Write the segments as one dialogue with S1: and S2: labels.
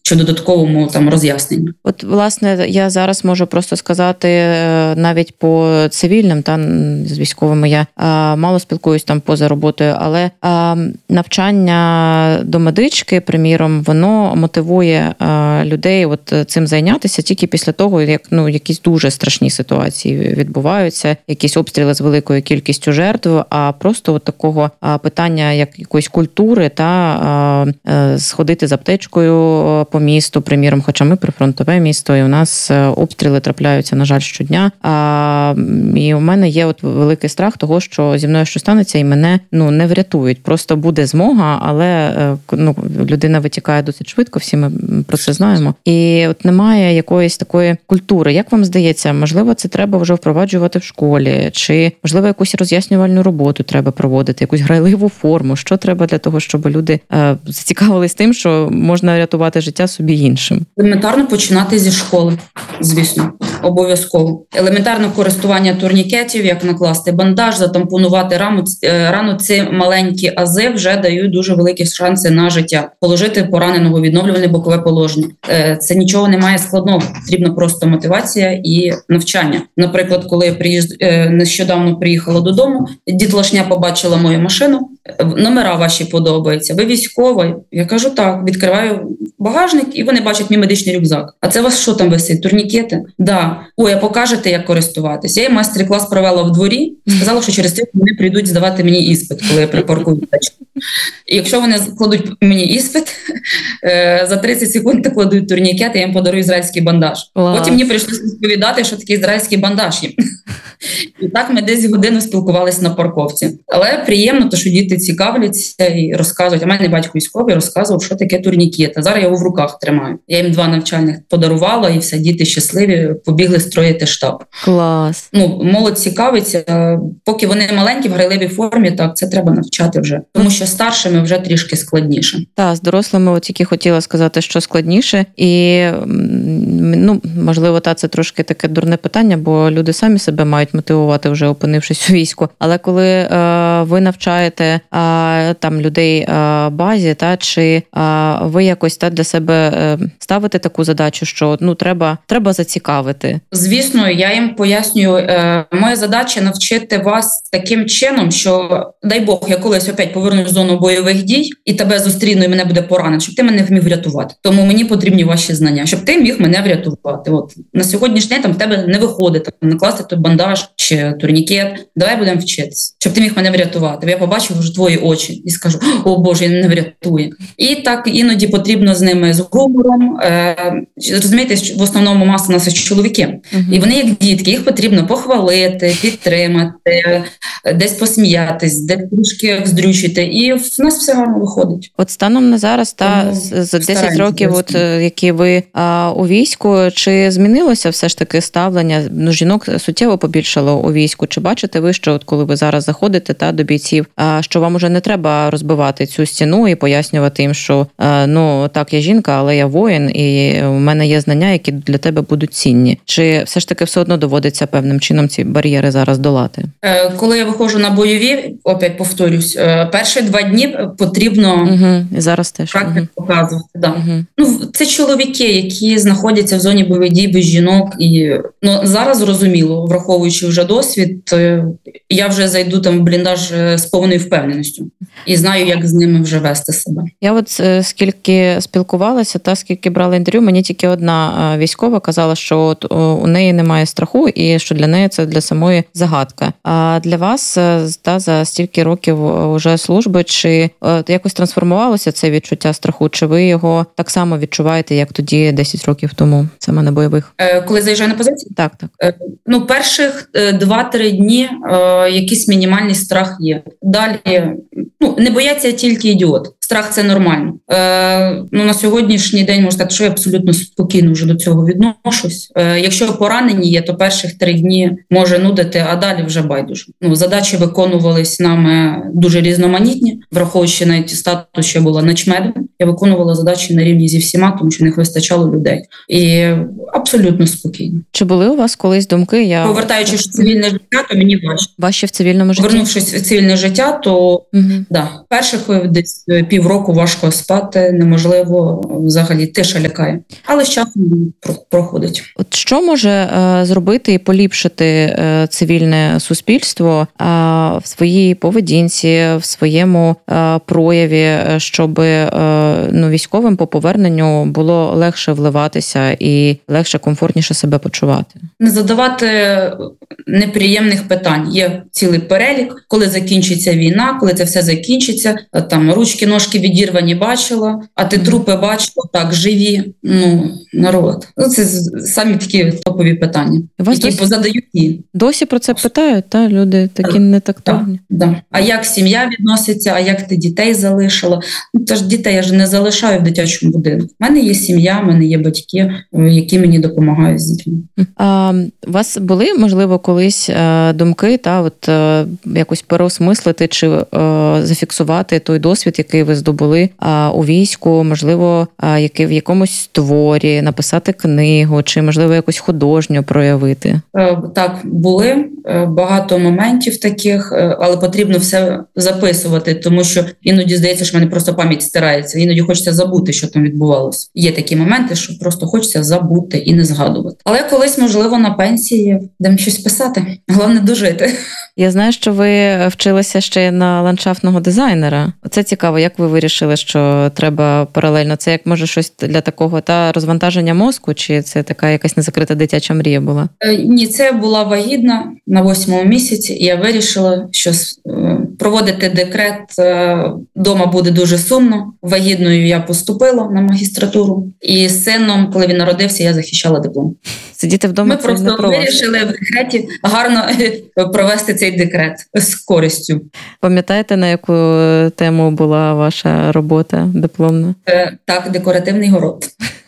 S1: чи додатковому там роз'ясненню.
S2: От, власне, я зараз можу просто сказати, навіть по цивільним, з військовими я мало спілкуюсь там поза роботою, але навчання до медички, приміром, воно мотивує людей от цим зайнятися тільки після того, як якісь дуже страшні ситуації відбуваються, якісь обстріли з великою кількістю жертв, а просто от такого питання, як якоїсь культури, сходити з аптечкою по місту, приміром, хоча ми прифронтове місто, і у нас обстріли трапляються, на жаль, щодня. І у мене є от великий страх того, що зі мною що станеться, і мене не врятують. Просто буде змога, але людина витікає досить швидко, всі ми про це знаємо. І от немає якоїсь такої культури. Як вам здається, можливо, це треба вже впроваджувати в школі? Чи, можливо, якусь роз'яснювальну роботу треба проводити, якусь грайливу форму? Що треба для того, щоб люди зацікавились тим, що можна рятувати життя собі іншим?
S1: Елементарно починати зі школи, звісно, обов'язково. Елементарно користування турнікетів, як накласти бандаж, затампонувати рану. Ці маленькі ази вже дають дуже великі шанси на життя. Положити пораненого, відновлювальне бокове положення. Це нічого немає складного. Потрібна просто мотивація і навчання. Наприклад, коли я нещодавно приїхала додому, дітлашня побачила мою машину, номера ваші подобаються, ви військовий? Я кажу, так, відкриваю багажник, і вони бачать мій медичний рюкзак. А це у вас що там висить? Турнікети? Да. Ой, а покажете, як користуватись? Я їм майстер-клас провела в дворі, сказала, що через 3 вони прийдуть здавати мені іспит, коли я припаркую тачку. І якщо вони кладуть мені іспит, за 30 секунд кладуть турнікет, я їм подарую ізраїльський бандаж. Потім мені прийшлося розповідати, що таке ізраїльський бандаж їм. І так ми десь годину спілкувалися на парковці. Але приємно, що діти цікавляться і розказують. А мене батько військовий розказував, що таке турнікет. А зараз я його в руках тримаю. Я їм 2 навчальних подарувала, і все, діти щасливі, побігли строїти штаб.
S2: Клас.
S1: Молодь цікавиться. Поки вони маленькі, в грайливій формі, так, це треба навчати вже. Тому що старшими вже трішки складніше.
S2: Так, з дорослими от тільки хотіла сказати, що складніше. І, можливо, це трошки таке дурне питання, бо люди самі себе мають мотивувати, вже опинившись у війську. Але коли ви навчаєте там людей базі, чи ви якось для себе ставите таку задачу, що треба зацікавити?
S1: Звісно, я їм пояснюю, моя задача навчити вас таким чином, що, дай Бог, я колись опять повернусь в зону бойових дій і тебе зустріну, і мене буде поранено, щоб ти мене вмів врятувати. Тому мені потрібні ваші знання, щоб ти міг мене врятувати. От на сьогоднішній день в тебе не виходить накласти той бандаж чи турнікет. Давай будемо вчитися, щоб ти міг мене врятувати. Я побачив вже твої очі і скажу: о Боже, він не врятує. І так іноді потрібно з ними з гумором. Розумієте, в основному маса у нас чоловіки. І вони як дітки, їх потрібно похвалити, підтримати, десь посміятись, десь трішки вздрючити. І в нас все гарно виходить.
S2: От станом на зараз, за 10 років, які ви у війську, чи змінилося все ж таки ставлення? Жінок суттєво побільшало у війську. Чи бачите ви, що от коли ви зараз заходите до бійців, що вам уже не треба розбивати цю стіну і пояснювати їм, що так, я жінка, але я воїн, і у мене є знання, які для тебе будуть цінні? Чи все ж таки все одно доводиться певним чином ці бар'єри зараз долати?
S1: Коли я виходжу на бойові, опять повторюсь, перші 2 дні потрібно
S2: і зараз теж
S1: показувати. Да. Це чоловіки, які знаходяться в зоні бойових дій без жінок. І зараз зрозуміло, враховуючи вже досвід, я вже зайду там в бліндаж з повною впевненістю і знаю, як з ними вже вести себе.
S2: Я от скільки спілкувалася, скільки брала інтерв'ю, мені тільки одна військова казала, що у неї немає страху і що для неї це для самої загадка. А для вас за стільки років уже служби, чи якось трансформувалося це відчуття страху, чи ви його так само відчуваєте, як тоді 10 років тому, саме на бойових?
S1: Коли заїжджаю на позицію?
S2: Так.
S1: Перших 2-3 дні якийсь мінімальний страх є. Далі, не бояться тільки ідіот. Страх – це нормально. На сьогоднішній день можу сказати, що я абсолютно спокійно вже до цього відношусь. Якщо поранені є, то перших 3 дні може нудити, а далі вже байдуже. Задачі виконувались нами дуже різноманітні, враховуючи навіть статус, що була начмедом. Я виконувала задачі на рівні зі всіма, тому що в них вистачало людей. І абсолютно спокійно.
S2: Чи були у вас колись думки?
S1: Повертаючись в цивільне життя, то мені
S2: важче в цивільному житті?
S1: Повернувшись в цивільне життя, то перших десь півроку важко спати, неможливо, взагалі тиша лякає. Але з часом проходить.
S2: От що може зробити і поліпшити цивільне суспільство в своїй поведінці, в своєму прояві, щоб військовим по поверненню було легше вливатися і легше, комфортніше себе почувати?
S1: Не задавати неприємних питань. Є цілий перелік, коли закінчиться війна, коли це все закінчиться. Там ручки, ножки відірвані бачила, а ти трупи бачила, так, живі. Народ. Це самі такі топові питання, які задають їм.
S2: Досі про це питають, та люди такі нетактовні.
S1: Так. А як сім'я відноситься, а як ти дітей залишила? Тож дітей я ж не залишаю в дитячому будинку. У мене є сім'я, в мене є батьки, які мені допомагають з дітьми.
S2: У вас були, можливо, колись думки, якось переосмислити чи зафіксувати той досвід, який ви здобули у війську, можливо, в якомусь творі, написати книгу, чи, можливо, якось художньо проявити?
S1: Так, були багато моментів таких, але потрібно все записувати, тому що іноді здається, що в мене просто пам'ять стирається, іноді хочеться забути, що там відбувалося. Є такі моменти, що просто хочеться забути і не згадувати. Але колись, можливо, на пенсії будемо щось писати. Головне дожити.
S2: Я знаю, що ви вчилися ще на ландшафтного дизайнера. Це цікаво, як ви вирішили, що треба паралельно? Це як може щось для такого розвантаження мозку, чи це така якась незакрита дитяча мрія була?
S1: Ні, це була вагітна на 8-му місяці, і я вирішила, що проводити декрет вдома буде дуже сумно. Вагітною я поступила на магістратуру, і з сином, коли він народився, я захищала диплом.
S2: Сидіти вдома
S1: Ми просто вирішили в декреті гарно провести цей декрет з користю.
S2: Пам'ятаєте, на яку тему була ваша робота дипломна?
S1: Так, декоративний город.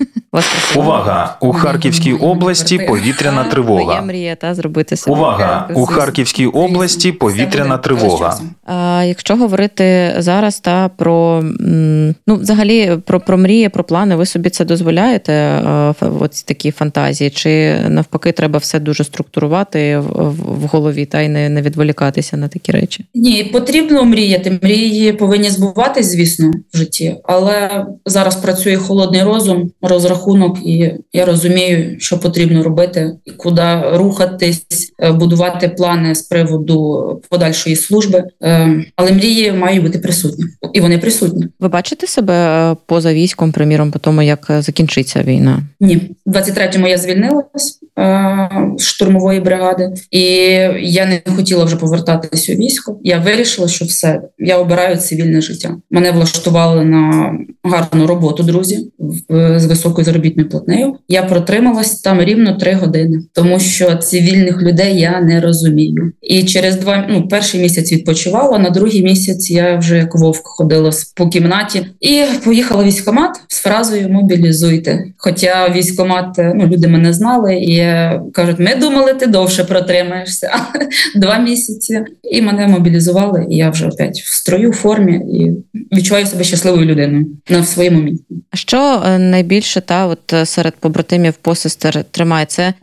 S3: Увага! У Харківській області повітряна тривога.
S2: Моя мрія, зробити собі.
S3: Увага! У Харківській області повітряна тривога.
S2: Якщо говорити зараз про, взагалі, про мрії, про плани, ви собі це дозволяєте, ось такі фантазії, чи навпаки треба все дуже структурувати в голові і не відволікатися на такі речі?
S1: Ні, потрібно мріяти. Мрії повинні збуватись, звісно, в житті, але зараз працює холодний розум, розрахунок, і я розумію, що потрібно робити, і куди рухатись, будувати плани з приводу подальшої служби. Але мрії мають бути присутні. І вони присутні.
S2: Ви бачите себе поза військом, приміром, по тому, як закінчиться війна?
S1: Ні. В 23-му я звільнилась з штурмової бригади, і я не хотіла вже повертатися у військо. Я вирішила, що все, я обираю цивільне життя. Мене влаштували на гарну роботу, друзі, з високою заробітною платнею. Я протрималась там рівно 3 години, тому що цивільних людей я не розумію. І через перший місяць відпочивала, на другий місяць я вже як вовк ходила по кімнаті і поїхала в військкомат з фразою «мобілізуйте». Хоча військкомат, люди мене знали і кажуть, ми думали, ти довше протримаєшся. 2 місяці. І мене мобілізували, і я вже опять в строю, в формі, і відчуваю себе щасливою людиною в своєму місці.
S2: Що найбільше серед побратимів, посестер тримає? Це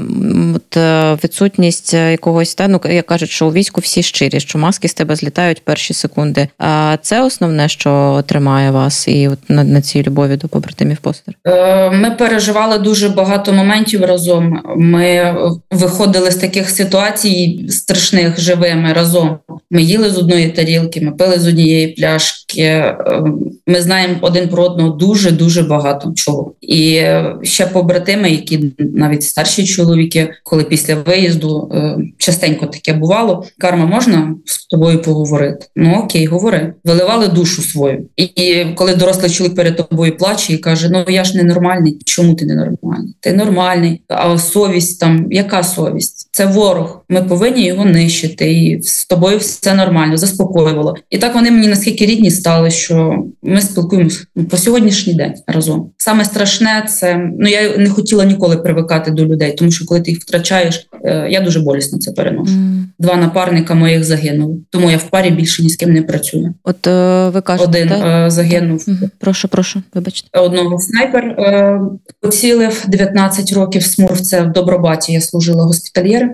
S2: відсутність якогось, як кажуть, що у війську всі щирі, що маски з тебе злітають перші секунди. Це основне, що тримає вас і на цій любові до побратимів, посестер?
S1: Ми переживали дуже багато моментів разом. Ми виходили з таких ситуацій страшних живими разом. Ми їли з одної тарілки, ми пили з однієї пляшки. Ми знаємо один про одного дуже-дуже багато чого. І ще побратими, які навіть старші чоловіки, коли після виїзду частенько таке бувало, Карма, можна з тобою поговорити? Окей, говори. Виливали душу свою. І коли дорослий чоловік перед тобою плаче і каже, я ж ненормальний. Чому ти ненормальний? Ти нормальний. А совість там. Яка совість? Це ворог. Ми повинні його нищити. І з тобою все нормально, заспокоювало. І так вони мені наскільки рідні стали, що ми спілкуємося по сьогоднішній день разом. Саме страшне це, я не хотіла ніколи привикати до людей, тому що коли ти їх втрачаєш, я дуже болісно це переношу. 2 напарника моїх загинули, тому я в парі більше ні з ким не працюю.
S2: От ви кажете,
S1: один загинув.
S2: Прошу, вибачте.
S1: Одного снайпер поцілив 19 років Смурф, це в Добробаті. Я служила госпітальєр.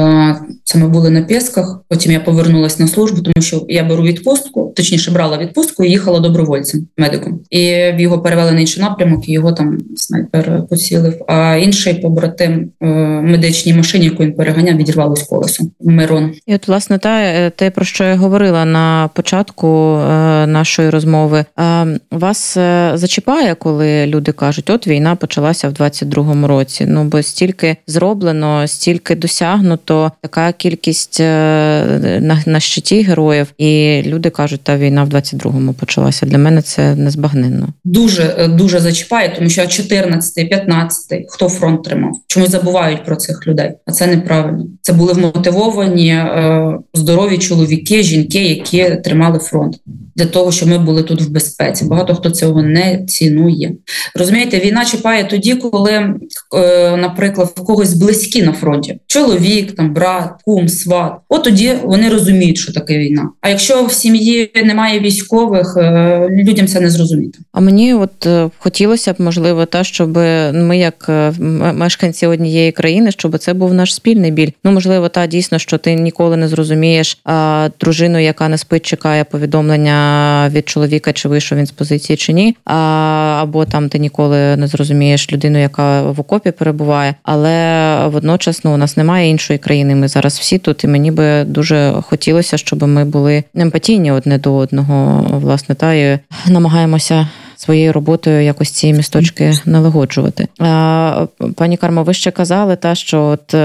S1: Це ми були на Пєсках. Потім я повернулася на службу, тому що я беру відпустку, точніше брала відпустку і їхала добровольцем, медиком. І в його перевели на інший напрямок, і його там снайпер поцілив. А інший побратим в медичній машині, яку він переганяв, відірвалось колесо. Мирон.
S2: І от, власне, те, про що я говорила на початку нашої розмови, вас зачіпає, коли люди кажуть, от війна почалася в 22-му році. Бо стільки зроблено, стільки досягнуто, така кількість на щиті героїв, і люди кажуть, та війна в 22-му почалася. Для мене це незбагненно.
S1: Дуже зачіпає, тому що 14-й, 15-й, хто фронт тримав? Чомусь забувають про цих людей, а це неправильно. Це були вмотивовані, здорові чоловіки, жінки, які тримали фронт для того, щоб ми були тут в безпеці. Багато хто цього не цінує. Розумієте, війна чіпає тоді, коли, наприклад, в когось близькі на фронті. Чоловік, там, брат, кум, сват. От тоді вони розуміють, що таке війна. А якщо в сім'ї немає військових, людям це не зрозуміти.
S2: А мені от хотілося б, можливо, щоб ми, як мешканці однієї країни, щоб це був наш спільний біль. Можливо, дійсно, що ти ніколи не зрозумієш дружину, яка не спить, чекає повідомлення від чоловіка, чи вийшов він з позиції, чи ні. Або там ти ніколи не зрозумієш людину, яка в окопі перебуває. Але водночас, у нас немає іншої країни. Ми зараз всі тут, і мені би дуже хотілося, щоб ми були емпатійні одне до одного, власне, і намагаємося своєю роботою якось ці місточки налагоджувати. Пані Кармо, ви ще казали, що от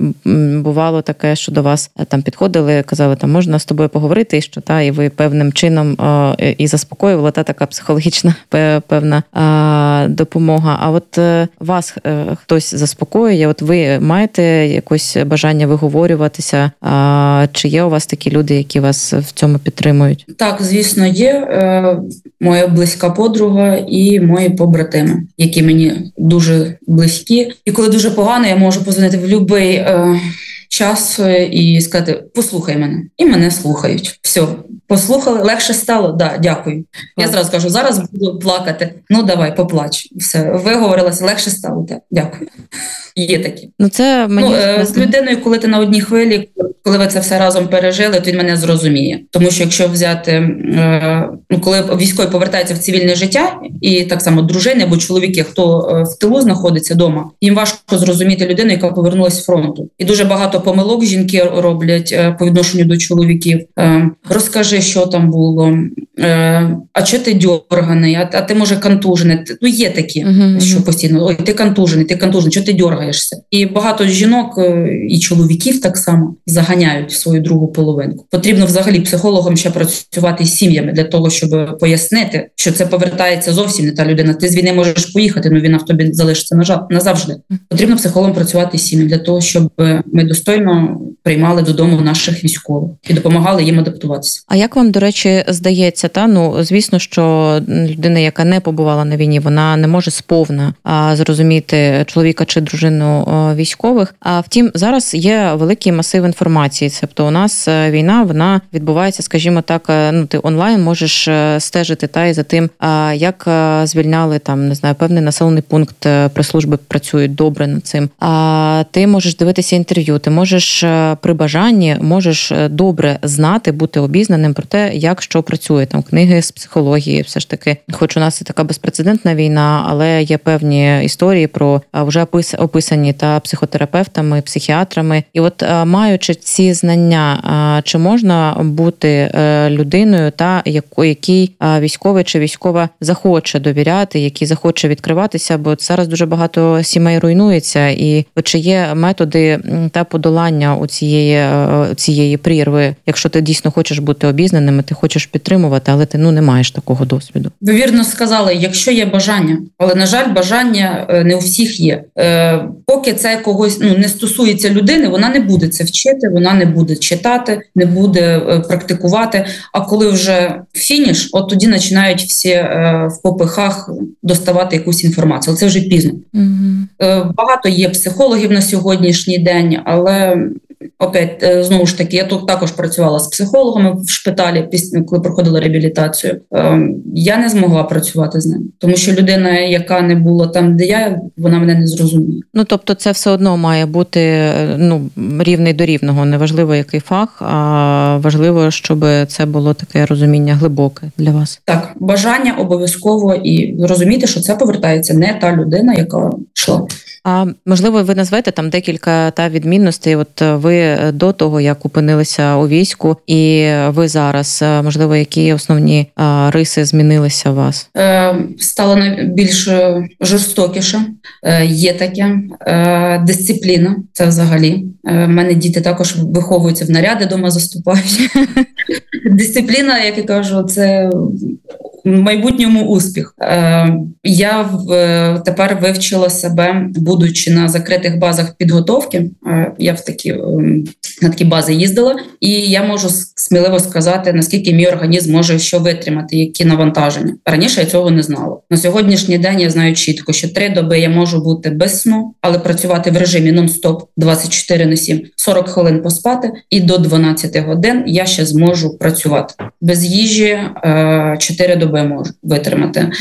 S2: бувало таке, що до вас там підходили, казали, можна з тобою поговорити, і що і ви певним чином і заспокоювали, така психологічна певна допомога. А от вас хтось заспокоює, от ви маєте якось бажання виговорюватися, чи є у вас такі люди, які вас в цьому підтримують? Так,
S1: звісно, є. Моя близька подруга і мої побратими, які мені дуже близькі. І коли дуже погано, я можу позвонити в будь-який час і сказати, послухай мене. І мене слухають. Все, послухали, легше стало? Да, дякую. Я зразу кажу, зараз буду плакати. Давай, поплач. Все, виговорилася, легше стало. Дякую. Є такі.
S2: Це мені...
S1: з людиною, коли ти на одній хвилі, коли ви це все разом пережили, то він мене зрозуміє. Тому що якщо взяти, коли військові повертаються в цивільне життя, і так само дружини або чоловіки, хто в тилу знаходиться вдома, їм важко зрозуміти людину, яка повернулася з фронту. І дуже багато помилок жінки роблять по відношенню до чоловіків. Розкажи, що там було. А чого ти дьорганий? А ти, може, контужений? Є такі, що постійно, ой, ти контужений, чого ти дьоргаєшся? І багато жінок і чоловіків так само заганяють свою другу половинку. Потрібно взагалі психологам ще працювати з сім'ями для того, щоб пояснити, що це повертається зовсім не та людина. Ти з війни можеш поїхати, але війна в тобі залишиться назавжди. Потрібно психологам працювати з сім'ями для того, щоб ми достойно приймали додому наших військових і допомагали їм адаптуватися.
S2: А як вам, до речі, здається, звісно, що людина, яка не побувала на війні, вона не може сповна зрозуміти чоловіка чи дружину військових. А втім, зараз є великий масив інформації. Тобто у нас війна, вона відбувається, скажімо так, ти онлайн можеш стежити і за тим, як звільняли певний населений пункт, прес-служби працюють добре над цим. А ти можеш дивитися інтерв'ю, ти можеш при бажанні добре знати, бути обізнаним про те, як що працює. Книги з психології, все ж таки, хоч у нас і така безпрецедентна війна, але є певні історії про вже описані психотерапевтами, психіатрами. І от маючи ці знання, чи можна бути людиною, якій військовий чи військова захоче довіряти, який захоче відкриватися, бо зараз дуже багато сімей руйнується, і чи є методи подолання у цієї прірви, якщо ти дійсно хочеш бути обізнаним, і ти хочеш підтримувати, але ти не маєш такого досвіду?
S1: Ви вірно сказали, якщо є бажання, але, на жаль, бажання не у всіх є. Поки це когось не стосується людини, вона не буде це вчити, вона не буде читати, не буде практикувати. А коли вже фініш, от тоді починають всі в попихах доставати якусь інформацію. Але це вже пізно. Багато є психологів на сьогоднішній день, але опять, знову ж таки, я тут також працювала з психологами в шпиталі, коли проходила реабілітацію. Я не змогла працювати з ним, тому що людина, яка не була там, де я, вона мене не зрозуміє.
S2: Тобто це все одно має бути рівний до рівного, неважливо який фах, а важливо, щоб це було таке розуміння глибоке для вас. Так, бажання обов'язково і розуміти, що це повертається не та людина, яка йшла. А можливо, ви назвете там декілька відмінностей, от ви до того, як опинилися у війську, і ви зараз, можливо, які основні риси змінилися у вас? Стало більш жорстокіше, є таке, дисципліна, це взагалі. У мене діти також виховуються в наряди, дома заступають. Дисципліна, як я кажу, це в майбутньому успіх. Я тепер вивчила себе, будучи на закритих базах підготовки. Я на такі бази їздила, і я можу сміливо сказати, наскільки мій організм може що витримати, які навантаження. Раніше я цього не знала. На сьогоднішній день я знаю чітко, що 3 доби я можу бути без сну, але працювати в режимі нон-стоп 24/7, 40 хвилин поспати, і до 12 годин я ще зможу працювати. Без їжі 4 доби можу витримати.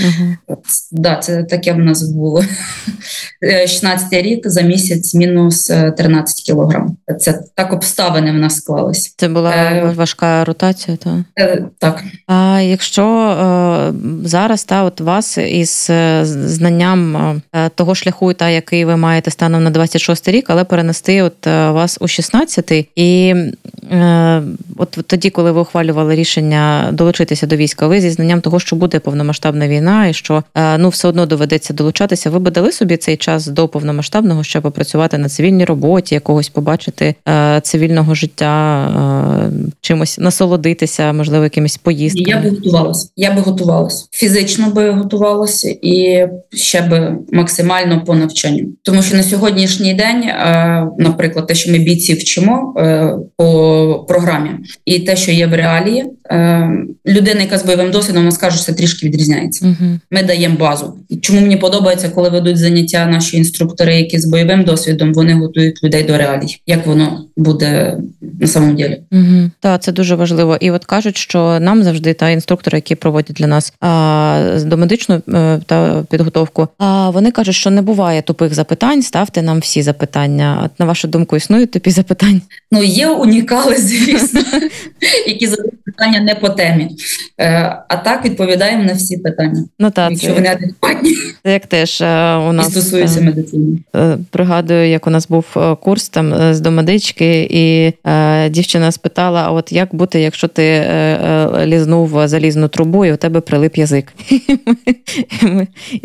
S2: Це таке в нас було. 16-й рік, за місяць мінус 13 кілограм. Це так обставини в нас склалися. Це була важка ротація, так? Так. А якщо зараз от вас із знанням того шляху, який ви маєте станом на 26-й рік, але перенести вас у 16-й, і от тоді, коли ви ухвалювали рішення долучитися до війська, ви зі знанням того, що буде повномасштабна війна і що все одно доведеться долучатися, ви би дали собі цей час до повномасштабного, щоб попрацювати на цивільній роботі, якогось побачити цивільного життя, чимось насолодитися, можливо, якимись поїздками? Я би готувалася. Фізично би готувалася і ще би максимально по навчанню. Тому що на сьогоднішній день, наприклад, те, що ми бійців вчимо по програмі, і те, що є в реалії, людина, яка з бойовим досвідом, вона скаже, що це трішки відрізняється. Ми даємо базу. І чому мені подобається, коли ведуть заняття наші інструктори, які з бойовим досвідом, вони готують людей до реалій. Як воно буде на самому ділі. Так, це дуже важливо. І от кажуть, що нам завжди інструктори, які проводять для нас домедичну підготовку, вони кажуть, що не буває тупих запитань, ставте нам всі запитання. От, на вашу думку, існують тупі запитання? Є унікали, звісно, які задають питання не по темі. А так відповідаємо на всі питання, якщо вони адекватні. Це як теж у нас... І стосується медицини. Пригадую, як у нас був курс там з домедички, і дівчина спитала, а от як бути, якщо ти лізнув залізну трубу, і у тебе прилип язик? І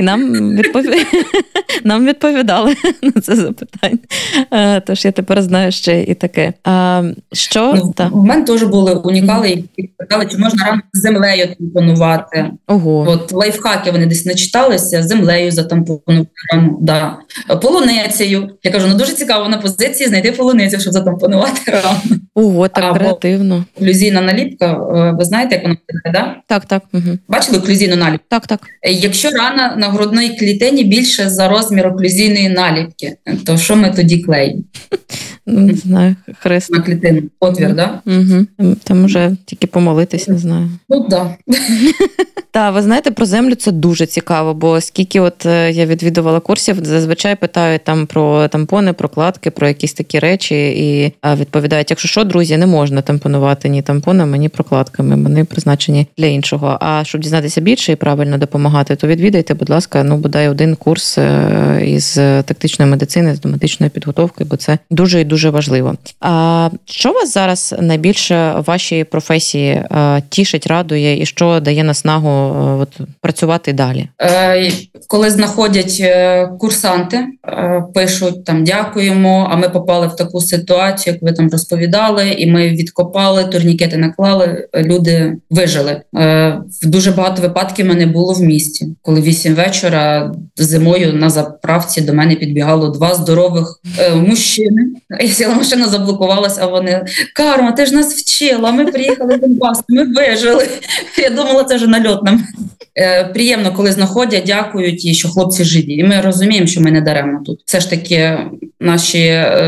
S2: нам відповідали на це запитання. Тож я тепер знаю ще і таке. У мене теж були унікали, які питали, чи можна рано з землею тампонувати. От лайфхаки вони десь начиталися, землею затампонувати рану. Да. Полуницею. Я кажу, дуже цікаво на позиції знайти полуницю, щоб затампонувати рану. Ого, так креативно. Оклюзійна наліпка, ви знаєте, як вона виглядає, да? Так. Бачили оклюзійну наліпку? Так. Якщо рана на грудній клітині більше за розмір оклюзійної наліпки, то що ми тоді клеїмо? Не знаю, хрест. На клітину. Отвір, так? Там уже тільки помолитись, не знаю. Так. Так, ви знаєте, про землю це дуже цікаво, бо скільки я відвідувала курсів, зазвичай питають там про тампони, прокладки, про якісь такі речі, і відповідають, якщо що, друзі, не можна тампонувати ні тампонами, ні прокладками, вони призначені для іншого. А щоб дізнатися більше і правильно допомагати, то відвідайте, будь ласка, бодай один курс із тактичної медицини, з домедичної підготовки, бо це дуже і дуже дуже важливо. А що вас зараз найбільше в вашій професії тішить, радує і що дає наснагу працювати далі?
S1: Коли знаходять курсанти, пишуть там «дякуємо, а ми попали в таку ситуацію, як ви там розповідали, і ми відкопали, турнікети наклали, люди вижили». В дуже багато випадків мене було в місті, коли 8 вечора зимою на заправці до мене підбігало 2 здорових мужчини. Я сіла, машина заблокувалась, а вони: «Карма, ти ж нас вчила, ми приїхали в Донбас, ми вижили». Я думала, це вже нальот нам. Приємно, коли знаходять, дякують, і що хлопці живі. І ми розуміємо, що ми не даремно тут. Все ж таки наші,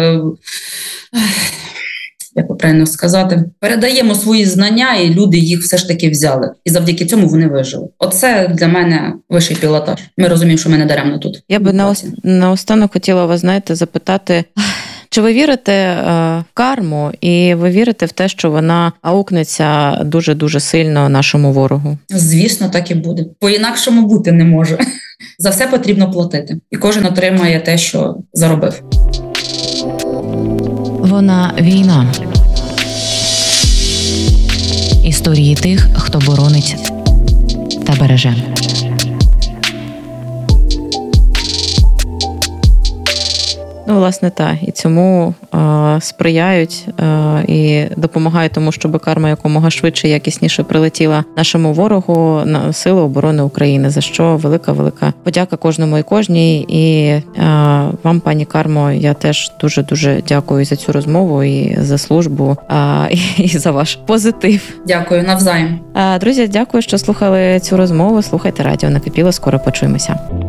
S1: як би правильно сказати, передаємо свої знання, і люди їх все ж таки взяли. І завдяки цьому вони вижили. Оце для мене вищий пілотаж. Ми розуміємо, що ми не даремно тут.
S2: Я би наостанок хотіла вас, запитати, чи ви вірите в карму, і ви вірите в те, що вона аукнеться дуже-дуже сильно нашому ворогу?
S1: Звісно, так і буде. По-інакшому бути не може. За все потрібно платити. І кожен отримає те, що заробив.
S4: Вона війна. Історії тих, хто боронить та береже.
S2: Власне, так. І цьому сприяють і допомагають тому, щоб карма якомога швидше і якісніше прилетіла нашому ворогу, на Сили оборони України, за що велика подяка кожному і кожній. І вам, пані Кармо, я теж дуже-дуже дякую за цю розмову і за службу, і за ваш позитив.
S1: Дякую, навзаєм.
S2: Друзі, дякую, що слухали цю розмову. Слухайте радіо Накипіло, скоро почуємося.